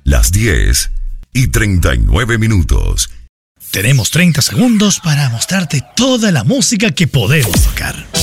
las 10:39. Tenemos 30 segundos para mostrarte toda la música que podemos tocar.